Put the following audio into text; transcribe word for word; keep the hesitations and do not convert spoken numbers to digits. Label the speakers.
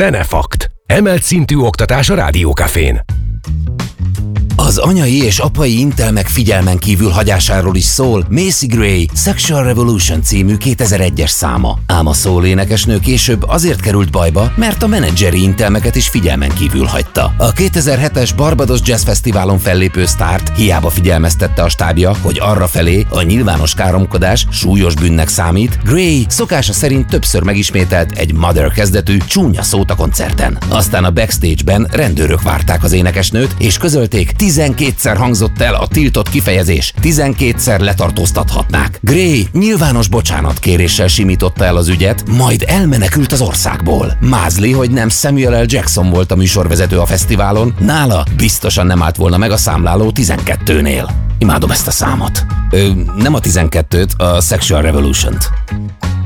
Speaker 1: Zenefakt. Emelt szintű oktatás a Rádiókafén.
Speaker 2: Az anyai és apai intelmek figyelmen kívül hagyásáról is szól Macy Gray Sexual Revolution című kétezer-egyes száma. Ám a szólénekesnő később azért került bajba, mert a menedzseri intelmeket is figyelmen kívül hagyta. A kétezer-hetes Barbados Jazz Fesztiválon fellépő sztárt hiába figyelmeztette a stábja, hogy arrafelé a nyilvános káromkodás súlyos bűnnek számít, Gray szokása szerint többször megismételt egy Mother kezdetű csúnya szót a koncerten. Aztán a backstage-ben rendőrök várták az énekesnőt, és közölték, tizenkétszer hangzott el a tiltott kifejezés, tizenkétszer letartóztathatnák. Gray nyilvános bocsánatkéréssel simította el az ügyet, majd elmenekült az országból. Mázli, hogy nem Samuel L. Jackson volt a műsorvezető a fesztiválon, nála biztosan nem állt volna meg a számláló tizenkettőnél. Imádom ezt a számot. Ö, nem a tizenkettőt, a Sexual Revolution-t.